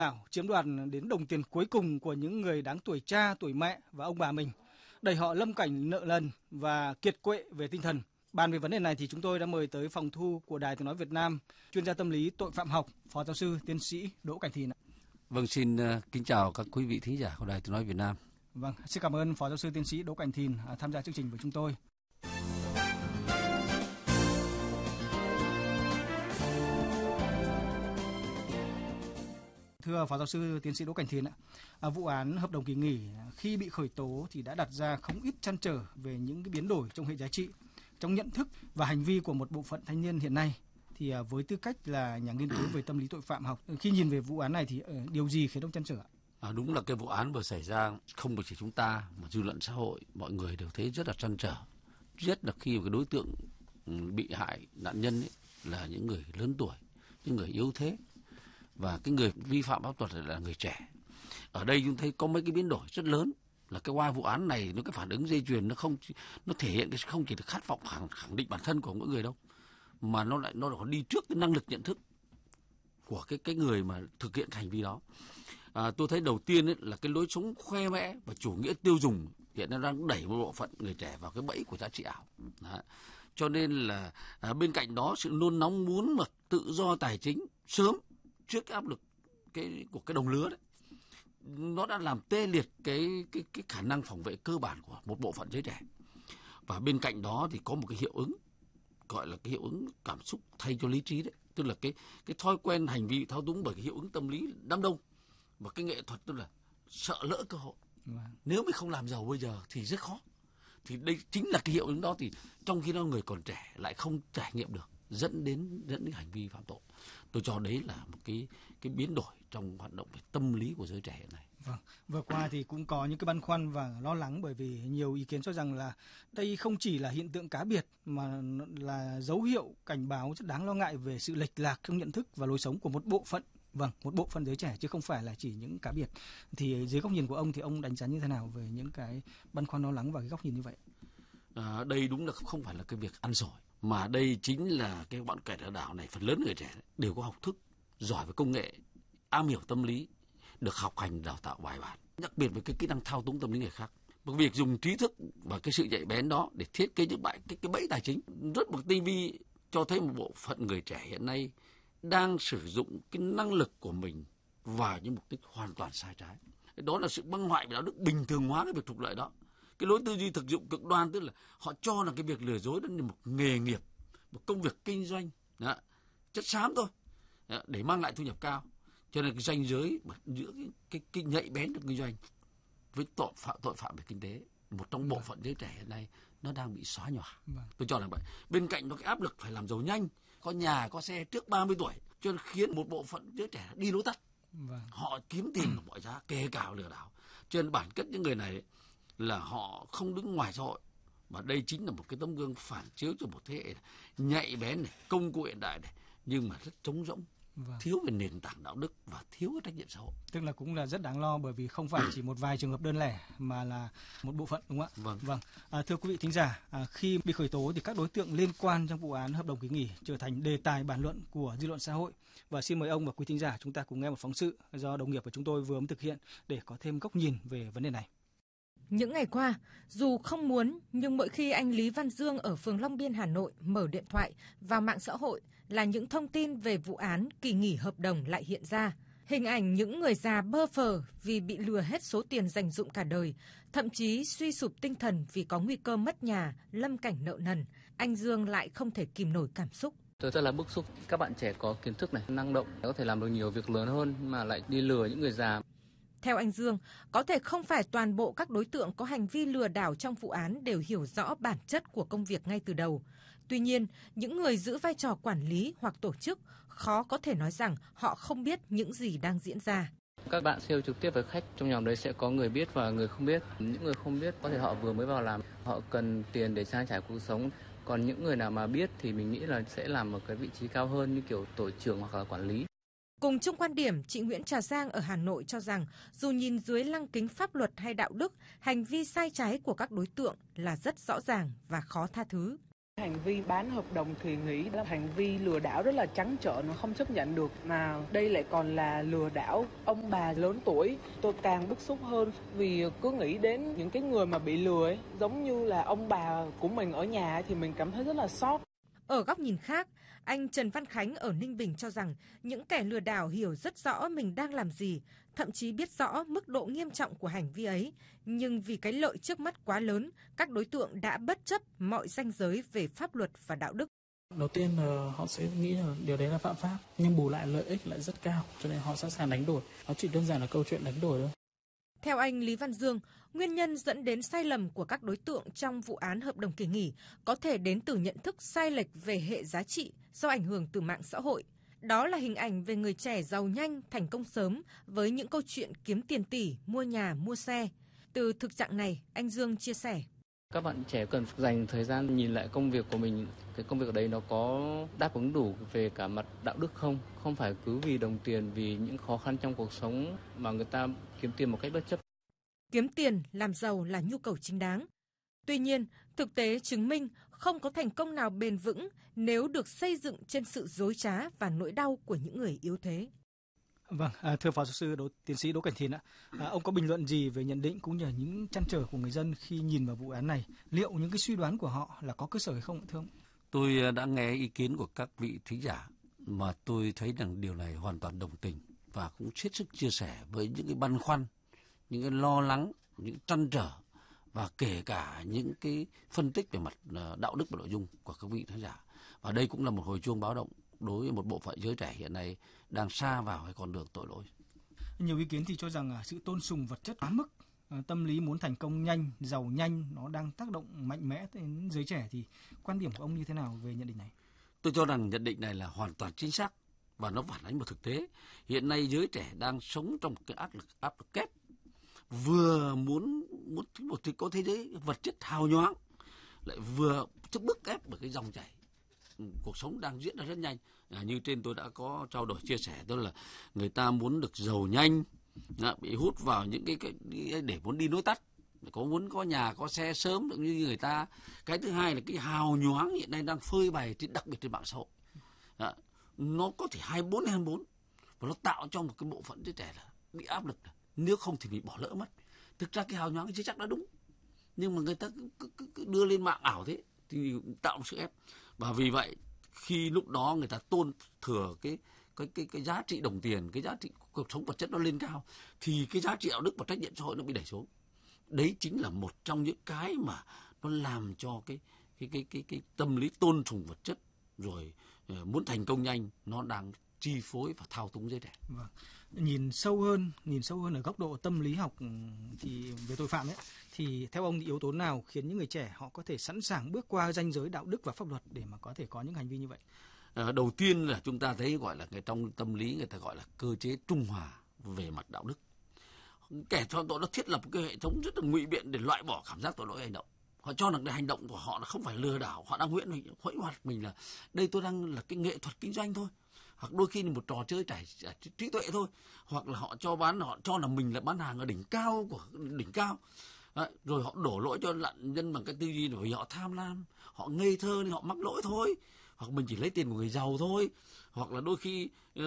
ảo chiếm đoạt đến đồng tiền cuối cùng của những người đáng tuổi cha, tuổi mẹ và ông bà mình, đẩy họ lâm cảnh nợ nần và kiệt quệ về tinh thần. Bàn về vấn đề này thì chúng tôi đã mời tới phòng thu của Đài Tiếng nói Việt Nam chuyên gia tâm lý tội phạm học, Phó giáo sư tiến sĩ Đỗ Cảnh Thìn. Vâng, xin kính chào các quý vị thính giả của Đài Tiếng nói Việt Nam. Vâng, xin cảm ơn Phó giáo sư tiến sĩ Đỗ Cảnh Thìn tham gia chương trình với chúng tôi. Thưa Phó giáo sư tiến sĩ Đỗ Cảnh Thìn, vụ án hợp đồng kỳ nghỉ khi bị khởi tố thì đã đặt ra không ít trăn trở về những cái biến đổi trong hệ giá trị, trong nhận thức và hành vi của một bộ phận thanh niên hiện nay. Thì với tư cách là nhà nghiên cứu về tâm lý tội phạm học, khi nhìn về vụ án này thì điều gì khiến ông trăn trở? Đúng là cái vụ án vừa xảy ra không chỉ chúng ta mà dư luận xã hội, mọi người đều thấy rất là trăn trở. Nhất là khi cái đối tượng bị hại, nạn nhân ấy, là những người lớn tuổi, những người yếu thế, và cái người vi phạm pháp luật là người trẻ. Ở đây chúng thấy có mấy cái biến đổi rất lớn, là cái qua vụ án này nó cái phản ứng dây chuyền nó thể hiện cái không chỉ được khát vọng khẳng định bản thân của mỗi người đâu, mà nó còn đi trước cái năng lực nhận thức của cái người mà thực hiện hành vi đó. Tôi thấy đầu tiên ấy, là cái lối sống khoe mẽ và chủ nghĩa tiêu dùng hiện nay đang đẩy một bộ phận người trẻ vào cái bẫy của giá trị ảo. Đó. Cho nên là bên cạnh đó sự nôn nóng muốn mà tự do tài chính sớm trước cái áp lực của cái đồng lứa đấy, nó đã làm tê liệt cái khả năng phòng vệ cơ bản của một bộ phận giới trẻ. Và bên cạnh đó thì có một cái hiệu ứng gọi là cái hiệu ứng cảm xúc thay cho lý trí đấy, tức là cái thói quen hành vi thao túng bởi cái hiệu ứng tâm lý đám đông, và cái nghệ thuật tức là sợ lỡ cơ hội. Nếu mình không làm giàu bây giờ thì rất khó. Thì đây chính là cái hiệu ứng đó, thì trong khi đó người còn trẻ lại không trải nghiệm được, dẫn đến hành vi phạm tội. Tôi cho đấy là một cái biến đổi trong hoạt động về tâm lý của giới trẻ hiện nay. Vâng, vừa qua thì cũng có những cái băn khoăn và lo lắng, bởi vì nhiều ý kiến cho rằng là đây không chỉ là hiện tượng cá biệt mà là dấu hiệu cảnh báo rất đáng lo ngại về sự lệch lạc trong nhận thức và lối sống của một bộ phận. Vâng, một bộ phận giới trẻ chứ không phải là chỉ những cá biệt. Thì dưới góc nhìn của ông thì ông đánh giá như thế nào về những cái băn khoăn lo lắng và cái góc nhìn như vậy? Đây đúng là không phải là cái việc ăn xổi, mà đây chính là cái bọn kẻ lừa đảo này, phần lớn người trẻ đều có học thức, giỏi về công nghệ, am hiểu tâm lý, được học hành đào tạo bài bản, đặc biệt với cái kỹ năng thao túng tâm lý người khác. Một việc dùng trí thức và cái sự nhạy bén đó để thiết kế những cái bẫy tài chính rất một tinh vi, cho thấy một bộ phận người trẻ hiện nay đang sử dụng cái năng lực của mình vào những mục đích hoàn toàn sai trái. Đó là sự băng hoại về đạo đức, bình thường hóa cái việc trục lợi đó. Cái lối tư duy thực dụng cực đoan, tức là họ cho là cái việc lừa dối đó là một nghề nghiệp, một công việc kinh doanh, đó, chất xám thôi, đó, để mang lại thu nhập cao. Cho nên cái ranh giới giữa cái nhạy bén trong kinh doanh với tội phạm về kinh tế, một trong bộ phận giới trẻ hiện nay nó đang bị xóa nhòa. Tôi cho là vậy. Bên cạnh đó cái áp lực phải làm giàu nhanh, có nhà có xe trước 30 tuổi, cho nên khiến một bộ phận giới trẻ đi lối tắt. Họ kiếm tiền bằng mọi giá, kể cả lừa đảo. Cho nên bản chất những người này là họ không đứng ngoài xã hội, mà đây chính là một cái tấm gương phản chiếu cho một thế hệ nhạy bén này, công cụ hiện đại này, nhưng mà rất trống rỗng. Thiếu về nền tảng đạo đức và thiếu cái trách nhiệm xã hội. Tức là cũng là rất đáng lo, bởi vì không phải chỉ một vài trường hợp đơn lẻ mà là một bộ phận, đúng không ạ? Vâng. Thưa quý vị thính giả, khi bị khởi tố thì các đối tượng liên quan trong vụ án hợp đồng kỳ nghỉ trở thành đề tài bàn luận của dư luận xã hội. Và xin mời ông và quý thính giả chúng ta cùng nghe một phóng sự do đồng nghiệp của chúng tôi vừa mới thực hiện để có thêm góc nhìn về vấn đề này. Những ngày qua, dù không muốn nhưng mỗi khi anh Lý Văn Dương ở phường Long Biên, Hà Nội mở điện thoại vào mạng xã hội là những thông tin về vụ án kỳ nghỉ hợp đồng lại hiện ra. Hình ảnh những người già bơ phờ vì bị lừa hết số tiền dành dụm cả đời, thậm chí suy sụp tinh thần vì có nguy cơ mất nhà, lâm cảnh nợ nần. Anh Dương lại không thể kìm nổi cảm xúc. Tôi rất là bức xúc. Các bạn trẻ có kiến thức này, năng động, có thể làm được nhiều việc lớn hơn mà lại đi lừa những người già. Theo anh Dương, có thể không phải toàn bộ các đối tượng có hành vi lừa đảo trong vụ án đều hiểu rõ bản chất của công việc ngay từ đầu. Tuy nhiên, những người giữ vai trò quản lý hoặc tổ chức khó có thể nói rằng họ không biết những gì đang diễn ra. Các bạn sale trực tiếp với khách, trong nhóm đấy sẽ có người biết và người không biết. Những người không biết có thể họ vừa mới vào làm, họ cần tiền để trang trải cuộc sống. Còn những người nào mà biết thì mình nghĩ là sẽ làm một cái vị trí cao hơn như kiểu tổ trưởng hoặc là quản lý. Cùng chung quan điểm, chị Nguyễn Trà Giang ở Hà Nội cho rằng dù nhìn dưới lăng kính pháp luật hay đạo đức, hành vi sai trái của các đối tượng là rất rõ ràng và khó tha thứ. Hành vi bán hợp đồng thì nghĩ là hành vi lừa đảo rất là trắng trợn, nó không chấp nhận được, mà đây lại còn là lừa đảo ông bà lớn tuổi. Tôi càng bức xúc hơn vì cứ nghĩ đến những cái người mà bị lừa ấy, giống như là ông bà của mình ở nhà thì mình cảm thấy rất là xót. Ở góc nhìn khác, anh Trần Văn Khánh ở Ninh Bình cho rằng những kẻ lừa đảo hiểu rất rõ mình đang làm gì, thậm chí biết rõ mức độ nghiêm trọng của hành vi ấy, nhưng vì cái lợi trước mắt quá lớn, các đối tượng đã bất chấp mọi ranh giới về pháp luật và đạo đức. Đầu tiên là họ sẽ nghĩ là điều đấy là phạm pháp, nhưng bù lại lợi ích lại rất cao, cho nên họ sẵn sàng đánh đổi. Nó chỉ đơn giản là câu chuyện đánh đổi thôi. Theo anh Lý Văn Dương, nguyên nhân dẫn đến sai lầm của các đối tượng trong vụ án hợp đồng kỳ nghỉ có thể đến từ nhận thức sai lệch về hệ giá trị do ảnh hưởng từ mạng xã hội. Đó là hình ảnh về người trẻ giàu nhanh, thành công sớm với những câu chuyện kiếm tiền tỷ, mua nhà, mua xe. Từ thực trạng này, anh Dương chia sẻ. Các bạn trẻ cần dành thời gian nhìn lại công việc của mình, cái công việc ở đấy nó có đáp ứng đủ về cả mặt đạo đức không? Không phải cứ vì đồng tiền, vì những khó khăn trong cuộc sống mà người ta kiếm tiền một cách bất chấp. Kiếm tiền, làm giàu là nhu cầu chính đáng. Tuy nhiên, thực tế chứng minh không có thành công nào bền vững nếu được xây dựng trên sự dối trá và nỗi đau của những người yếu thế. Vâng, thưa Phó giáo sư tiến sĩ Đỗ Cảnh Thìn ạ, ông có bình luận gì về nhận định cũng như là những trăn trở của người dân khi nhìn vào vụ án này? Liệu những cái suy đoán của họ là có cơ sở hay không, thưa ông? Tôi đã nghe ý kiến của các vị thính giả mà tôi thấy rằng điều này hoàn toàn đồng tình và cũng hết sức chia sẻ với những cái băn khoăn, những cái lo lắng, những trăn trở và kể cả những cái phân tích về mặt đạo đức và nội dung của các vị thính giả. Và đây cũng là một hồi chuông báo động đối với một bộ phận giới trẻ hiện nay đang sa vào cái con đường tội lỗi. Nhiều ý kiến thì cho rằng sự tôn sùng vật chất quá mức, tâm lý muốn thành công nhanh, giàu nhanh nó đang tác động mạnh mẽ đến giới trẻ, thì quan điểm của ông như thế nào về nhận định này? Tôi cho rằng nhận định này là hoàn toàn chính xác và nó phản ánh một thực tế. Hiện nay giới trẻ đang sống trong một cái áp lực kép, vừa muốn có thế giới vật chất hào nhoáng, lại vừa chấp bức ép bởi cái dòng chảy cuộc sống đang diễn ra rất nhanh. Như trên tôi đã có trao đổi chia sẻ, tức là người ta muốn được giàu nhanh, bị hút vào những cái để muốn đi nối tắt, muốn có nhà có xe sớm được như người ta. Cái thứ hai là cái hào nhoáng hiện nay đang phơi bày đặc biệt trên mạng xã hội. Nó có thể 24/24 và nó tạo cho một cái bộ phận giới trẻ là bị áp lực, nếu không thì bị bỏ lỡ mất. Thực ra cái hào nhoáng chưa chắc đã đúng, nhưng mà người ta cứ đưa lên mạng ảo thế thì tạo một sức ép. Và vì vậy khi lúc đó người ta tôn thừa cái giá trị đồng tiền, cái giá trị cuộc sống vật chất nó lên cao, thì cái giá trị đạo đức và trách nhiệm xã hội nó bị đẩy xuống. Đấy chính là một trong những cái mà nó làm cho cái tâm lý tôn sùng vật chất rồi muốn thành công nhanh nó đang chi phối và thao túng giới trẻ. Vâng. Nhìn sâu hơn ở góc độ tâm lý học thì về tội phạm ấy, thì theo ông thì yếu tố nào khiến những người trẻ họ có thể sẵn sàng bước qua ranh giới đạo đức và pháp luật để mà có thể có những hành vi như vậy? Đầu tiên là chúng ta thấy gọi là trong tâm lý người ta gọi là cơ chế trung hòa về mặt đạo đức. Kẻ phạm tội nó thiết lập một cái hệ thống rất là ngụy biện để loại bỏ cảm giác tội lỗi hành động. Họ cho rằng cái hành động của họ là không phải lừa đảo, họ đang huễu hoạt mình là đây tôi đang là cái nghệ thuật kinh doanh thôi, hoặc đôi khi là một trò chơi trí tuệ thôi, hoặc là họ cho là mình là bán hàng ở đỉnh cao của đỉnh cao. Đấy, rồi họ đổ lỗi cho nạn nhân bằng cái tư duy bởi vì họ tham lam, họ ngây thơ nên họ mắc lỗi thôi, hoặc mình chỉ lấy tiền của người giàu thôi, hoặc là đôi khi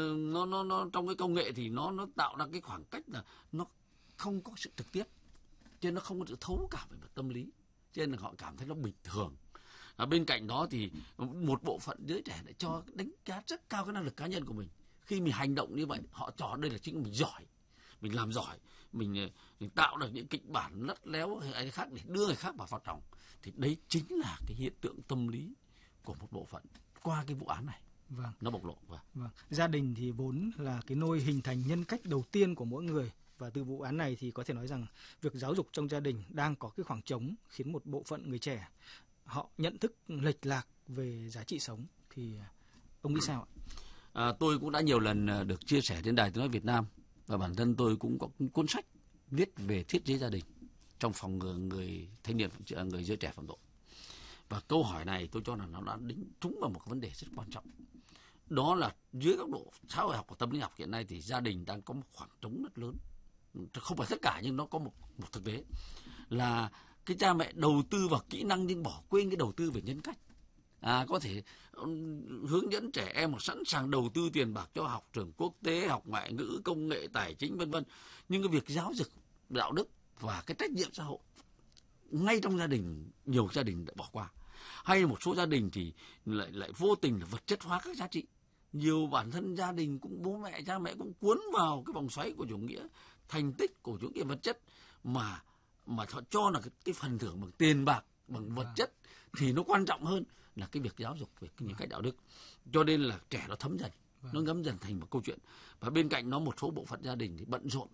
nó trong cái công nghệ thì nó tạo ra cái khoảng cách là nó không có sự trực tiếp, cho nên nó không có sự thấu cảm về mặt tâm lý, cho nên là họ cảm thấy nó bình thường. Bên cạnh đó thì một bộ phận giới trẻ lại cho đánh giá rất cao cái năng lực cá nhân của mình. Khi mình hành động như vậy, họ cho đây là chính mình giỏi, mình làm giỏi, mình tạo được những kịch bản lắt léo hay khác để đưa người khác vào phạt trọng. Thì đấy chính là cái hiện tượng tâm lý của một bộ phận qua cái vụ án này. Vâng. Nó bộc lộ. Vâng. Gia đình thì vốn là cái nôi hình thành nhân cách đầu tiên của mỗi người. Và từ vụ án này thì có thể nói rằng việc giáo dục trong gia đình đang có cái khoảng trống khiến một bộ phận người trẻ họ nhận thức lệch lạc về giá trị sống. Thì ông nghĩ sao ạ? Tôi cũng đã nhiều lần được chia sẻ trên Đài Tiếng nói Việt Nam, và bản thân tôi cũng có cuốn sách viết về thiết chế gia đình trong phòng ngừa người thanh niên, người giới trẻ phạm tội. Và câu hỏi này tôi cho là nó đã đính trúng vào một cái vấn đề rất quan trọng. Đó là dưới góc độ xã hội học và tâm lý học hiện nay thì gia đình đang có một khoảng trống rất lớn. Không phải tất cả nhưng nó có một thực tế là cái cha mẹ đầu tư vào kỹ năng nhưng bỏ quên cái đầu tư về nhân cách. có thể hướng dẫn trẻ em mà sẵn sàng đầu tư tiền bạc cho học trường quốc tế, học ngoại ngữ, công nghệ, tài chính vân vân. Nhưng cái việc giáo dục đạo đức và cái trách nhiệm xã hội ngay trong gia đình, nhiều gia đình đã bỏ qua, hay một số gia đình thì lại vô tình là vật chất hóa các giá trị. Nhiều bản thân gia đình cũng cha mẹ cũng cuốn vào cái vòng xoáy của chủ nghĩa thành tích, của chủ nghĩa vật chất, mà họ cho là cái phần thưởng bằng tiền bạc, bằng vật chất thì nó quan trọng hơn là cái việc giáo dục về những cách đạo đức. Cho nên là trẻ nó thấm dần, nó ngấm dần thành một câu chuyện. Và bên cạnh nó một số bộ phận gia đình thì bận rộn,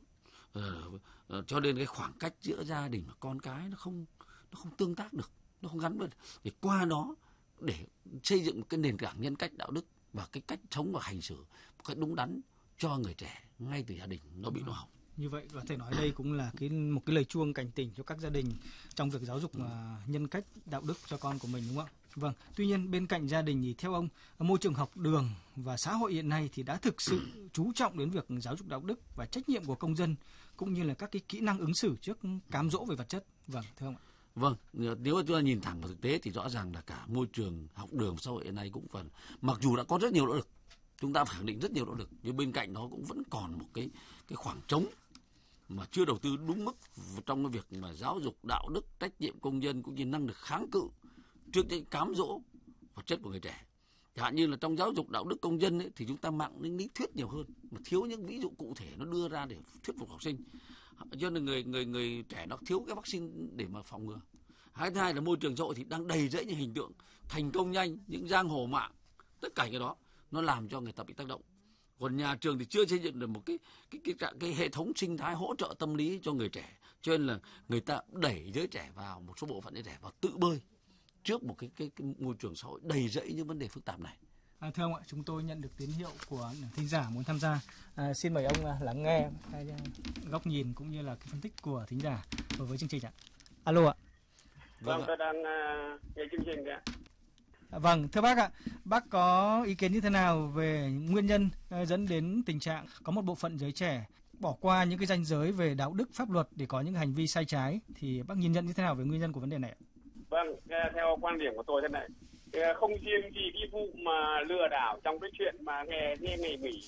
cho nên cái khoảng cách giữa gia đình và con cái nó không tương tác được, nó không gắn với. Thì qua đó để xây dựng cái nền tảng nhân cách đạo đức và cái cách sống và hành xử một cách đúng đắn cho người trẻ ngay từ gia đình nó bị nó hỏng. Như vậy có thể nói đây cũng là một cái lời chuông cảnh tỉnh cho các gia đình trong việc giáo dục nhân cách đạo đức cho con của mình, đúng không ạ? Vâng. Tuy nhiên bên cạnh gia đình thì theo ông, môi trường học đường và xã hội hiện nay thì đã thực sự chú trọng đến việc giáo dục đạo đức và trách nhiệm của công dân, cũng như là các cái kỹ năng ứng xử trước cám dỗ về vật chất. Vâng, thưa ông ạ. Vâng, nếu chúng ta nhìn thẳng vào thực tế thì rõ ràng là cả môi trường học đường xã hội hiện nay cũng phần, mặc dù đã có rất nhiều nỗ lực, chúng ta khẳng định rất nhiều nỗ lực, nhưng bên cạnh đó cũng vẫn còn một cái khoảng trống mà chưa đầu tư đúng mức trong cái việc mà giáo dục đạo đức, trách nhiệm công dân cũng như năng lực kháng cự trước những cám dỗ vật chất của người trẻ. Chẳng hạn như là trong giáo dục đạo đức công dân ấy, thì chúng ta mạng đến lý thuyết nhiều hơn, mà thiếu những ví dụ cụ thể nó đưa ra để thuyết phục học sinh. Cho nên người trẻ nó thiếu cái vaccine để mà phòng ngừa. Thứ hai là môi trường xã hội thì đang đầy rẫy những hình tượng thành công nhanh, những giang hồ mạng, tất cả cái đó nó làm cho người ta bị tác động. Còn nhà trường thì chưa xây dựng được một cái hệ thống sinh thái hỗ trợ tâm lý cho người trẻ, cho nên là người ta đẩy giới trẻ vào, một số bộ phận giới trẻ vào tự bơi trước một cái môi trường xã hội đầy rẫy những vấn đề phức tạp này. Thưa ông ạ, chúng tôi nhận được tín hiệu của thính giả muốn tham gia. Xin mời ông lắng nghe góc nhìn cũng như là cái phân tích của thính giả đối với chương trình ạ. Alo ạ. Vâng, tôi đang nghe chương trình ạ. Vâng, thưa bác ạ, bác có ý kiến như thế nào về nguyên nhân dẫn đến tình trạng có một bộ phận giới trẻ bỏ qua những cái ranh giới về đạo đức pháp luật để có những hành vi sai trái, thì bác nhìn nhận như thế nào về nguyên nhân của vấn đề này ạ? Vâng, theo quan điểm của tôi thế này, không riêng gì cái vụ mà lừa đảo trong cái chuyện mà nghe ngày nghỉ,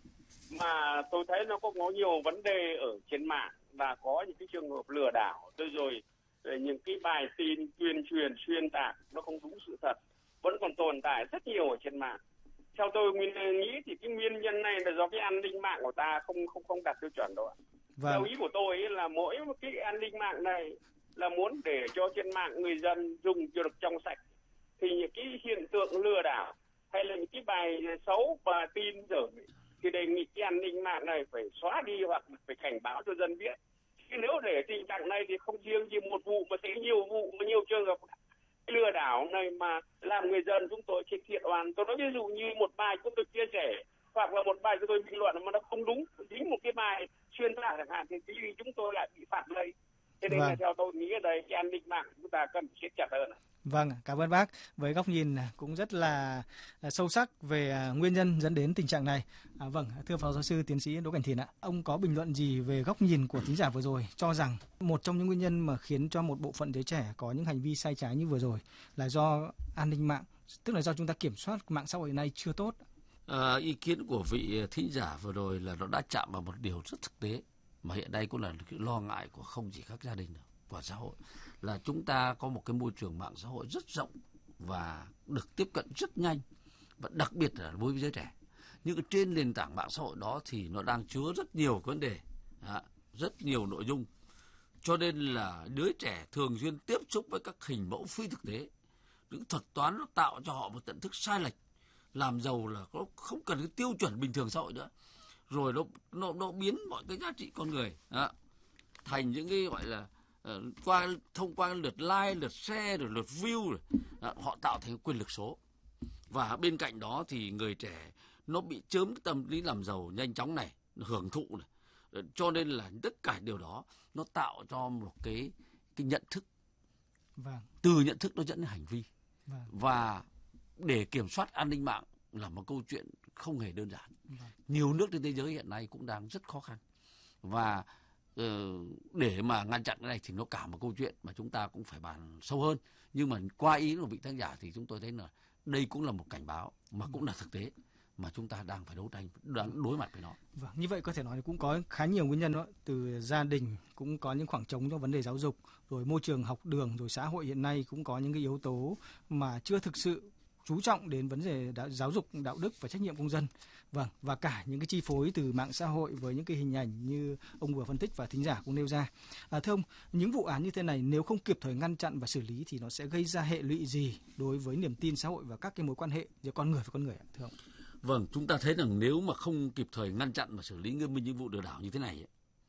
mà tôi thấy nó có nhiều vấn đề ở trên mạng, và có những cái trường hợp lừa đảo rồi những cái bài tin tuyên truyền xuyên tạc nó không đúng sự thật vẫn còn tồn tại rất nhiều ở trên mạng. Theo tôi nghĩ thì cái nguyên nhân này là do cái an ninh mạng của ta không đạt tiêu chuẩn đâu ạ. Vâng. Theo ý của tôi là mỗi một cái an ninh mạng này là muốn để cho trên mạng người dân dùng cho được trong sạch, thì những cái hiện tượng lừa đảo hay là những cái bài xấu và tin dởm thì đề nghị cái an ninh mạng này phải xóa đi hoặc phải cảnh báo cho dân biết. Chứ nếu để tình trạng này thì không riêng chỉ một vụ mà sẽ nhiều vụ mà nhiều trường hợp lừa đảo này mà làm người dân chúng tôi thiệt oan. Tôi nói ví dụ như một bài chúng tôi chia sẻ hoặc là một bài chúng tôi bình luận mà nó không đúng, chính một cái bài xuyên tạc chẳng hạn, thì chúng tôi lại bị phạt đây. Thế nên là theo tôi nghĩ ở đây cái an ninh mạng chúng ta cần siết chặt hơn. Vâng, cảm ơn bác với góc nhìn cũng rất là sâu sắc về nguyên nhân dẫn đến tình trạng này. Vâng, thưa Phó Giáo sư Tiến sĩ Đỗ Cảnh Thìn ạ, ông có bình luận gì về góc nhìn của thính giả vừa rồi cho rằng một trong những nguyên nhân mà khiến cho một bộ phận giới trẻ có những hành vi sai trái như vừa rồi là do an ninh mạng, tức là do chúng ta kiểm soát mạng xã hội này chưa tốt? Ý kiến của vị thính giả vừa rồi là nó đã chạm vào một điều rất thực tế mà hiện nay cũng là cái lo ngại của không chỉ các gia đình đâu, của xã hội, là chúng ta có một cái môi trường mạng xã hội rất rộng và được tiếp cận rất nhanh, và đặc biệt là với giới trẻ. Nhưng trên nền tảng mạng xã hội đó thì nó đang chứa rất nhiều vấn đề, rất nhiều nội dung, cho nên là đứa trẻ thường xuyên tiếp xúc với các hình mẫu phi thực tế, những thuật toán nó tạo cho họ một nhận thức sai lệch, làm giàu là nó không cần cái tiêu chuẩn bình thường xã hội nữa, rồi nó biến mọi cái giá trị con người thành những cái gọi là thông qua lượt like, lượt share, rồi lượt view, rồi họ tạo thành quyền lực số. Và bên cạnh đó thì người trẻ nó bị chớm cái tâm lý làm giàu nhanh chóng này, hưởng thụ này, cho nên là tất cả điều đó nó tạo cho một cái nhận thức. Vâng. Từ nhận thức nó dẫn đến hành vi. Vâng. Và để kiểm soát an ninh mạng là một câu chuyện không hề đơn giản. Vâng. Nhiều nước trên thế giới hiện nay cũng đang rất khó khăn, và để mà ngăn chặn cái này thì nó cả một câu chuyện mà chúng ta cũng phải bàn sâu hơn. Nhưng mà qua ý của vị tác giả thì chúng tôi thấy là đây cũng là một cảnh báo mà cũng là thực tế mà chúng ta đang phải đấu tranh, đang đối mặt với nó. Vâng, như vậy có thể nói cũng có khá nhiều nguyên nhân đó. Từ gia đình cũng có những khoảng trống trong vấn đề giáo dục, rồi môi trường học đường, rồi xã hội hiện nay cũng có những cái yếu tố mà chưa thực sự chú trọng đến vấn đề giáo dục, đạo đức và trách nhiệm công dân. Vâng, và cả những cái chi phối từ mạng xã hội với những cái hình ảnh như ông vừa phân tích và thính giả cũng nêu ra. Thưa ông, những vụ án như thế này nếu không kịp thời ngăn chặn và xử lý thì nó sẽ gây ra hệ lụy gì đối với niềm tin xã hội và các cái mối quan hệ giữa con người với con người ạ, thưa ông? Vâng, chúng ta thấy rằng nếu mà không kịp thời ngăn chặn và xử lý nghiêm minh những vụ lừa đảo như thế này,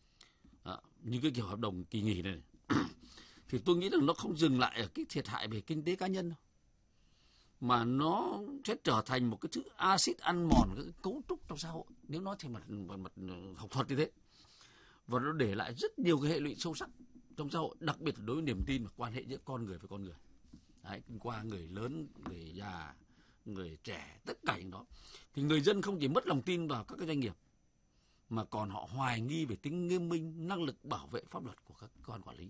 như cái kiểu hợp đồng kỳ nghỉ này, thì tôi nghĩ rằng nó không dừng lại ở cái thiệt hại về kinh tế cá nhân đâu, mà nó sẽ trở thành một cái thứ axit ăn mòn cái cấu trúc trong xã hội, nếu nói theo mặt học thuật như thế, và nó để lại rất nhiều cái hệ lụy sâu sắc trong xã hội, đặc biệt là đối với niềm tin và quan hệ giữa con người với con người. Đấy, qua người lớn, người già, người trẻ, tất cả những đó, thì người dân không chỉ mất lòng tin vào các cái doanh nghiệp, mà còn họ hoài nghi về tính nghiêm minh, năng lực bảo vệ pháp luật của các cơ quan quản lý.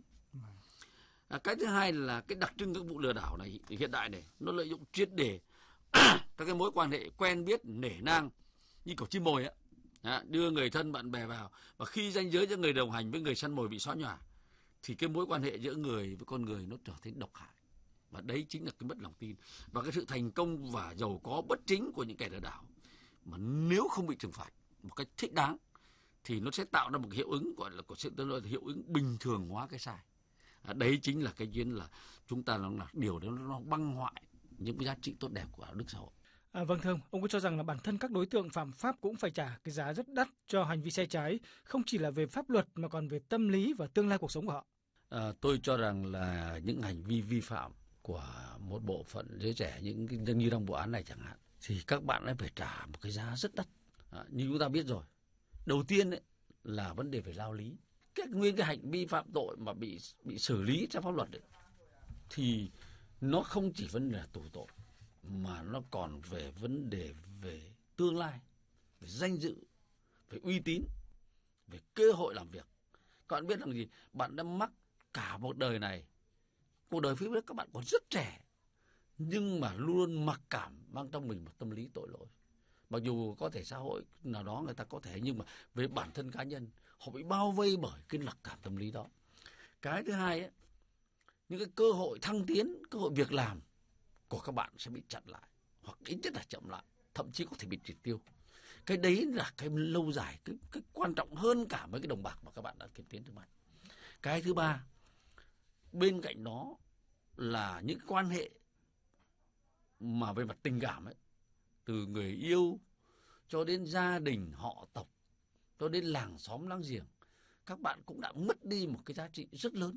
Cái thứ hai là cái đặc trưng các vụ lừa đảo này hiện đại này, nó lợi dụng triệt để các cái mối quan hệ quen biết, nể nang như kiểu chim mồi đưa người thân bạn bè vào, và khi ranh giới giữa người đồng hành với người săn mồi bị xóa nhòa thì cái mối quan hệ giữa người với con người nó trở thành độc hại, và đấy chính là cái mất lòng tin và cái sự thành công và giàu có bất chính của những kẻ lừa đảo, mà nếu không bị trừng phạt một cách thích đáng thì nó sẽ tạo ra một hiệu ứng gọi là hiệu ứng bình thường hóa cái sai. Đấy chính là cái duyên là chúng ta là điều đó nó băng hoại những cái giá trị tốt đẹp của đạo đức xã hội. Vâng thưa ông có cho rằng là bản thân các đối tượng phạm pháp cũng phải trả cái giá rất đắt cho hành vi sai trái, không chỉ là về pháp luật mà còn về tâm lý và tương lai cuộc sống của họ? Tôi cho rằng là những hành vi vi phạm của một bộ phận giới trẻ, những như trong vụ án này chẳng hạn, thì các bạn ấy phải trả một cái giá rất đắt. Như chúng ta biết rồi, đầu tiên ấy là vấn đề về giáo lý. Nguyên cái hành vi phạm tội mà bị xử lý theo pháp luật ấy, thì nó không chỉ vấn đề là tù tội, mà nó còn về vấn đề về tương lai, về danh dự, về uy tín, về cơ hội làm việc. Các bạn biết rằng gì? Bạn đã mắc cả một đời này, cuộc đời phía trước các bạn còn rất trẻ, nhưng mà luôn mặc cảm, mang trong mình một tâm lý tội lỗi. Mặc dù có thể xã hội nào đó người ta có thể, nhưng mà về bản thân cá nhân họ bị bao vây bởi cái mặc cảm tâm lý đó. Cái thứ hai ấy, những cái cơ hội thăng tiến, cơ hội việc làm của các bạn sẽ bị chặn lại, hoặc ít nhất là chậm lại, thậm chí có thể bị triệt tiêu. Cái đấy là cái lâu dài, cái quan trọng hơn cả mấy cái đồng bạc mà các bạn đã kiếm tiến trước mắt. Cái thứ ba, bên cạnh đó là những quan hệ mà về mặt tình cảm ấy, từ người yêu cho đến gia đình, họ tộc, cho đến làng xóm láng giềng, các bạn cũng đã mất đi một cái giá trị rất lớn.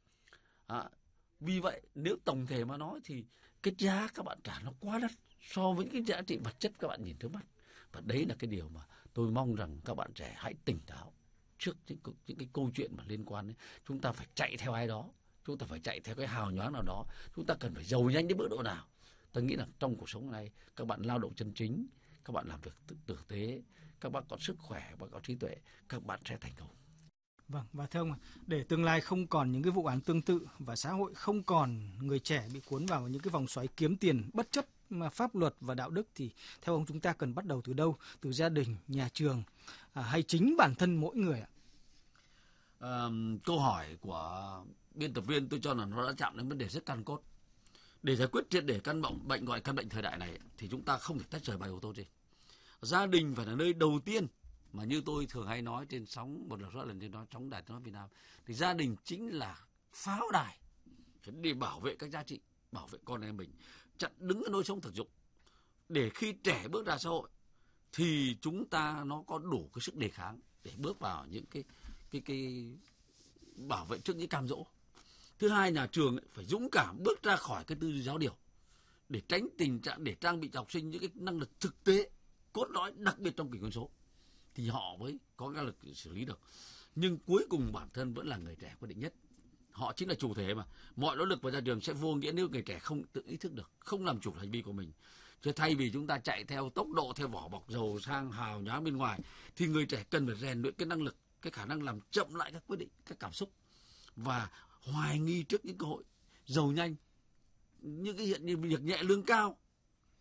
Vì vậy nếu tổng thể mà nói thì cái giá các bạn trả nó quá đắt so với cái giá trị vật chất các bạn nhìn trước mắt. Và đấy là cái điều mà tôi mong rằng các bạn trẻ hãy tỉnh táo trước những cái câu chuyện mà liên quan đến chúng ta phải chạy theo ai đó, chúng ta phải chạy theo cái hào nhoáng nào đó, chúng ta cần phải giàu nhanh đến mức độ nào. Tôi nghĩ là trong cuộc sống này các bạn lao động chân chính, các bạn làm việc tử tế, các bạn có sức khỏe, các bạn có trí tuệ, các bạn sẽ thành công. Vâng, và thưa ông, để tương lai không còn những cái vụ án tương tự và xã hội không còn người trẻ bị cuốn vào những cái vòng xoáy kiếm tiền bất chấp mà pháp luật và đạo đức, thì theo ông chúng ta cần bắt đầu từ đâu? Từ gia đình, nhà trường, hay chính bản thân mỗi người ạ? Câu hỏi của biên tập viên tôi cho là nó đã chạm đến vấn đề rất căn cốt. Để giải quyết triệt để căn bệnh gọi căn bệnh thời đại này thì chúng ta không thể tách rời ba yếu tố trên. Gia đình phải là nơi đầu tiên, mà như tôi thường hay nói trên sóng một lần trên đó sóng Đài Tiếng nói Việt Nam, thì gia đình chính là pháo đài để bảo vệ các giá trị, bảo vệ con em mình, chặn đứng cái lối sống thực dụng, để khi trẻ bước ra xã hội thì chúng ta nó có đủ cái sức đề kháng để bước vào những cái bảo vệ trước những cam dỗ. Thứ hai, nhà trường phải dũng cảm bước ra khỏi cái tư duy giáo điều để tránh tình trạng để trang bị cho học sinh những cái năng lực thực tế cốt lõi, đặc biệt trong kỷ nguyên số, thì họ mới có năng lực xử lý được. Nhưng cuối cùng bản thân vẫn là người trẻ quyết định nhất. Họ chính là chủ thể mà. Mọi nỗ lực vào ra trường sẽ vô nghĩa nếu người trẻ không tự ý thức được, không làm chủ hành vi của mình. Chứ thay vì chúng ta chạy theo tốc độ, theo vỏ bọc giàu sang hào nhoáng bên ngoài, thì người trẻ cần phải rèn luyện cái năng lực, cái khả năng làm chậm lại các quyết định, các cảm xúc, và hoài nghi trước những cơ hội giàu nhanh, những cái hiện như việc nhẹ lương cao,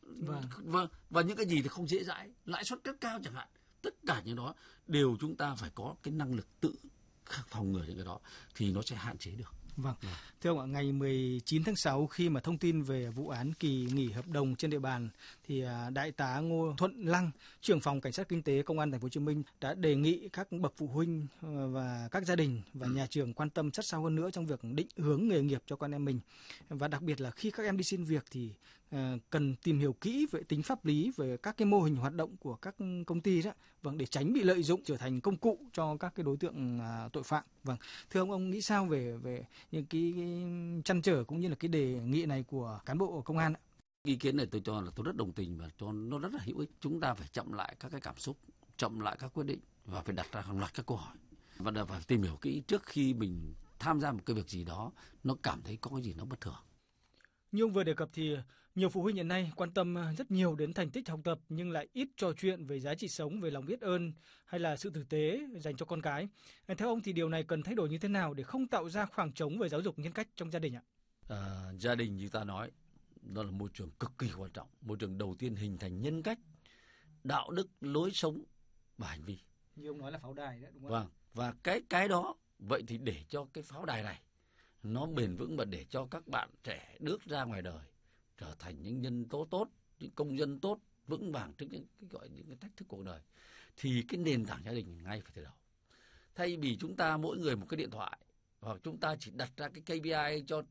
và những cái gì thì không dễ dãi, lãi suất rất cao chẳng hạn. Tất cả những đó đều chúng ta phải có cái năng lực tự phòng ngừa những cái đó thì nó sẽ hạn chế được. Vâng. Thưa ông ạ, ngày 19 tháng 6 khi mà thông tin về vụ án kỳ nghỉ hợp đồng trên địa bàn thì Đại tá Ngô Thuận Lăng, trưởng phòng Cảnh sát Kinh tế Công an Thành phố Hồ Chí Minh đã đề nghị các bậc phụ huynh và các gia đình và nhà trường quan tâm sát sao hơn nữa trong việc định hướng nghề nghiệp cho con em mình, và đặc biệt là khi các em đi xin việc thì cần tìm hiểu kỹ về tính pháp lý về các cái mô hình hoạt động của các công ty đó, vâng, để tránh bị lợi dụng trở thành công cụ cho các cái đối tượng tội phạm. Vâng, thưa ông nghĩ sao về những cái trăn trở cũng như là cái đề nghị này của cán bộ công an? Ý kiến này tôi cho là tôi rất đồng tình và cho nó rất là hữu ích. Chúng ta phải chậm lại các cái cảm xúc, chậm lại các quyết định và phải đặt ra hàng loạt các câu hỏi và phải tìm hiểu kỹ trước khi mình tham gia một cái việc gì đó nó cảm thấy có cái gì nó bất thường. Như ông vừa đề cập thì nhiều phụ huynh hiện nay quan tâm rất nhiều đến thành tích học tập nhưng lại ít trò chuyện về giá trị sống, về lòng biết ơn hay là sự tử tế dành cho con cái. Theo ông thì điều này cần thay đổi như thế nào để không tạo ra khoảng trống về giáo dục nhân cách trong gia đình ạ? Gia đình như ta nói, nó là môi trường cực kỳ quan trọng, môi trường đầu tiên hình thành nhân cách, đạo đức, lối sống và hành vi. Như ông nói là pháo đài đấy, đúng không? Vâng, và cái đó vậy thì để cho cái pháo đài này nó bền vững và để cho các bạn trẻ bước ra ngoài đời trở thành những nhân tố tốt, những công dân tốt, vững vàng trước những cái thách thức cuộc đời thì cái nền tảng gia đình ngay phải từ đầu. Thay vì chúng ta mỗi người một cái điện thoại hoặc chúng ta chỉ đặt ra cái KPI cho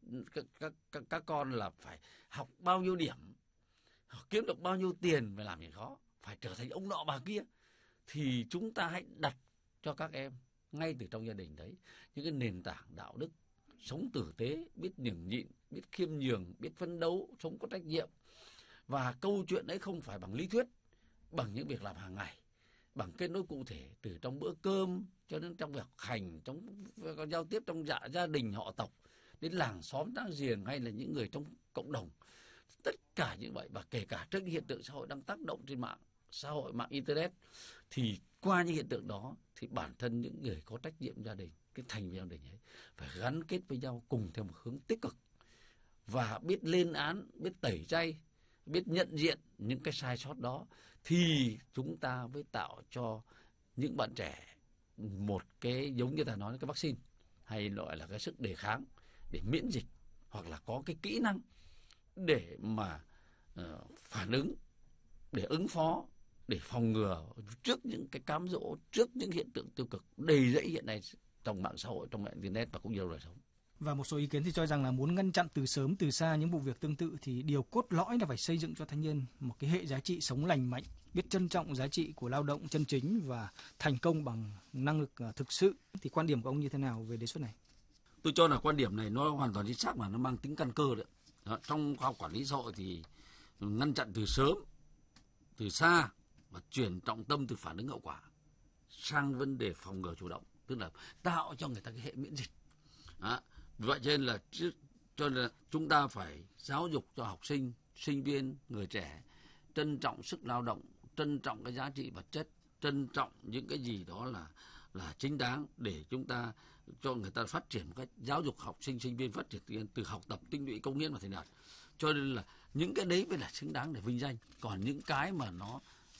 các con là phải học bao nhiêu điểm, kiếm được bao nhiêu tiền phải làm gì khó, phải trở thành ông nọ bà kia, thì chúng ta hãy đặt cho các em ngay từ trong gia đình đấy những cái nền tảng đạo đức, sống tử tế, biết nhường nhịn, biết khiêm nhường, biết phấn đấu, sống có trách nhiệm. Và câu chuyện đấy không phải bằng lý thuyết, bằng những việc làm hàng ngày, bằng kết nối cụ thể từ trong bữa cơm cho đến trong việc hành, trong giao tiếp trong gia đình họ tộc, đến làng xóm láng giềng hay là những người trong cộng đồng. Tất cả như vậy và kể cả trước hiện tượng xã hội đang tác động trên mạng xã hội, mạng internet, thì qua những hiện tượng đó thì bản thân những người có trách nhiệm gia đình, cái thành viên gia đình ấy phải gắn kết với nhau cùng theo một hướng tích cực và biết lên án, biết tẩy chay, biết nhận diện những cái sai sót đó, thì chúng ta mới tạo cho những bạn trẻ một cái, giống như ta nói, cái vaccine hay gọi là cái sức đề kháng để miễn dịch, hoặc là có cái kỹ năng để mà phản ứng, để ứng phó, để phòng ngừa trước những cái cám dỗ, trước những hiện tượng tiêu cực đầy rẫy hiện nay trong mạng xã hội, trong mạng internet và cũng như đời sống. Và một số ý kiến thì cho rằng là muốn ngăn chặn từ sớm từ xa những vụ việc tương tự thì điều cốt lõi là phải xây dựng cho thanh niên một cái hệ giá trị sống lành mạnh, biết trân trọng giá trị của lao động chân chính và thành công bằng năng lực thực sự. Thì quan điểm của ông như thế nào về đề xuất này? Tôi cho là quan điểm này nó hoàn toàn chính xác mà nó mang tính căn cơ đấy. Đó, trong khoa học quản lý xã hội thì ngăn chặn từ sớm, từ xa và chuyển trọng tâm từ phản ứng hậu quả sang vấn đề phòng ngừa chủ động, tức là tạo cho người ta cái hệ miễn dịch. Đó. Vậy cho nên là chúng ta phải giáo dục cho học sinh, sinh viên, người trẻ trân trọng sức lao động, trân trọng cái giá trị vật chất, trân trọng những cái gì đó là chính đáng để chúng ta cho người ta phát triển một cách giáo dục học sinh, sinh viên phát triển từ học tập, tinh luyện, công hiến và thành đạt. Cho nên là những cái đấy mới là xứng đáng để vinh danh. Còn những cái mà nó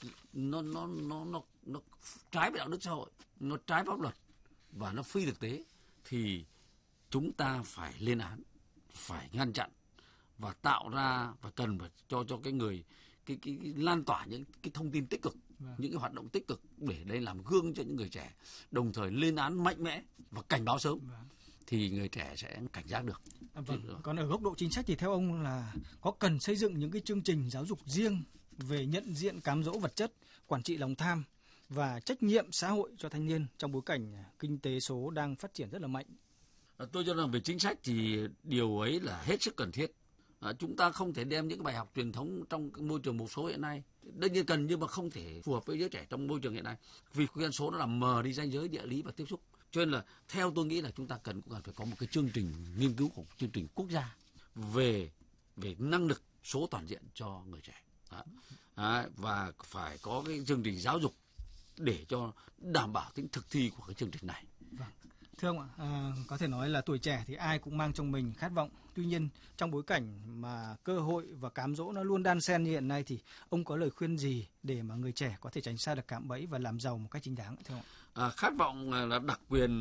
trái với đạo đức xã hội, nó trái pháp luật và nó phi thực tế thì chúng ta phải lên án, phải ngăn chặn và tạo ra và cần phải cho cái người cái lan tỏa những cái thông tin tích cực, những cái hoạt động tích cực để đây làm gương cho những người trẻ, đồng thời lên án mạnh mẽ và cảnh báo sớm. Thì người trẻ sẽ cảnh giác được. Còn ở góc độ chính sách thì theo ông là có cần xây dựng những cái chương trình giáo dục riêng về nhận diện cám dỗ vật chất, quản trị lòng tham và trách nhiệm xã hội cho thanh niên trong bối cảnh kinh tế số đang phát triển rất là mạnh? Tôi cho rằng về chính sách thì điều ấy là hết sức cần thiết. Chúng ta không thể đem những cái bài học truyền thống trong môi trường một số hiện nay, đương nhiên cần nhưng mà không thể phù hợp với giới trẻ trong môi trường hiện nay, vì dân số nó làm mờ đi ranh giới địa lý và tiếp xúc. Cho nên là theo tôi nghĩ là chúng ta cũng cần phải có một cái chương trình nghiên cứu, của chương trình quốc gia về năng lực số toàn diện cho người trẻ. Và phải có cái chương trình giáo dục để cho đảm bảo tính thực thi của cái chương trình này. Vâng. Thưa ông ạ, có thể nói là tuổi trẻ thì ai cũng mang trong mình khát vọng. Tuy nhiên, trong bối cảnh mà cơ hội và cám dỗ nó luôn đan xen như hiện nay thì ông có lời khuyên gì để mà người trẻ có thể tránh xa được cạm bẫy và làm giàu một cách chính đáng thưa ông ạ? Khát vọng là đặc quyền